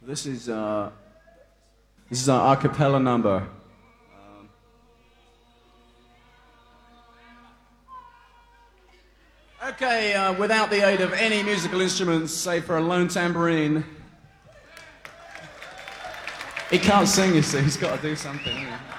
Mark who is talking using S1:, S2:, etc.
S1: This is our a cappella number. Okay, without the aid of any musical instruments, save for a lone tambourine. He can't sing, you see. He's got to do something.